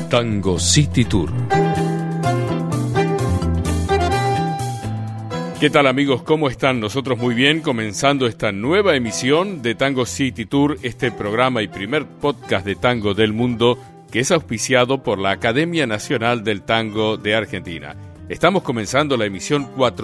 Tango City Tour. ¿Qué tal, amigos? ¿Cómo están? Nosotros muy bien, comenzando esta nueva emisión de Tango City Tour, este programa y primer podcast de tango del mundo que es auspiciado por la Academia Nacional del Tango de Argentina. Estamos comenzando la emisión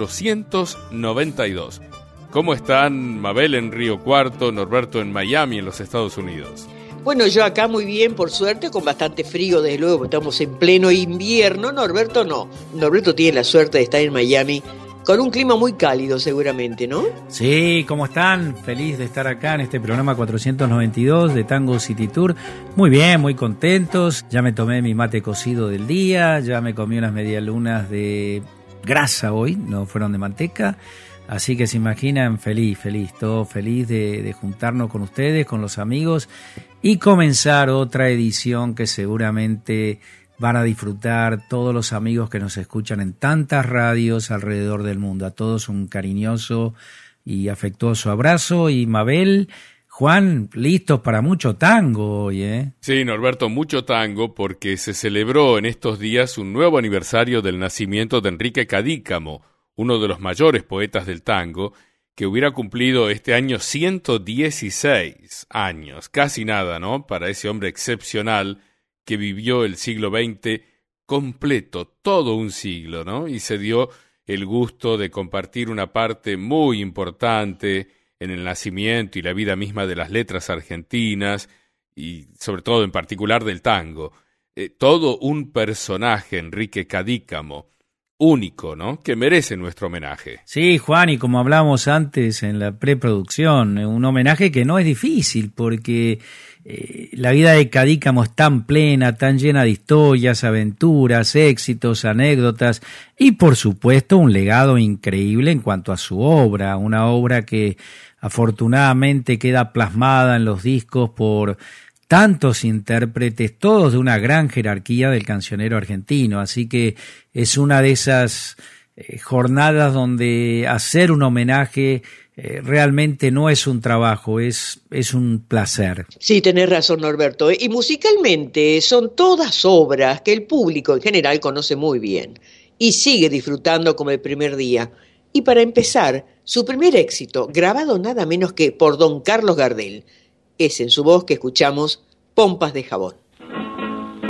492. ¿Cómo están Mabel en Río Cuarto, Norberto en Miami, en los Estados Unidos? Bueno, yo acá muy bien, por suerte, con bastante frío, desde luego, porque estamos en pleno invierno. Norberto no. Norberto tiene la suerte de estar en Miami con un clima muy cálido, seguramente, ¿no? Sí, ¿cómo están? Feliz de estar acá en este programa 492 de Tango City Tour. Muy bien, muy contentos. Ya me tomé mi mate cocido del día, ya me comí unas medialunas de grasa hoy, no fueron de manteca. Así que se imaginan, feliz, todo feliz de juntarnos con ustedes, con los amigos y comenzar otra edición que seguramente van a disfrutar todos los amigos que nos escuchan en tantas radios alrededor del mundo. A todos un cariñoso y afectuoso abrazo. Y Mabel, Juan, listos para mucho tango hoy, ¿eh? Sí, Norberto, mucho tango porque se celebró en estos días un nuevo aniversario del nacimiento de Enrique Cadícamo, uno de los mayores poetas del tango, que hubiera cumplido este año 116 años, casi nada, ¿no?, para ese hombre excepcional que vivió el siglo XX completo, todo un siglo, ¿no?, y se dio el gusto de compartir una parte muy importante en el nacimiento y la vida misma de las letras argentinas, y sobre todo en particular del tango. Todo un personaje, Enrique Cadícamo, único, ¿no?, que merece nuestro homenaje. Sí, Juan, y como hablamos antes en la preproducción, un homenaje que no es difícil porque la vida de Cadícamo es tan plena, tan llena de historias, aventuras, éxitos, anécdotas y por supuesto un legado increíble en cuanto a su obra, una obra que afortunadamente queda plasmada en los discos por tantos intérpretes, todos de una gran jerarquía del cancionero argentino, así que es una de esas jornadas donde hacer un homenaje realmente no es un trabajo, es un placer. Sí, tenés razón, Norberto. Y musicalmente son todas obras que el público en general conoce muy bien y sigue disfrutando como el primer día. Y para empezar, su primer éxito, grabado nada menos que por don Carlos Gardel, es en su voz que escuchamos Pompas de Jabón.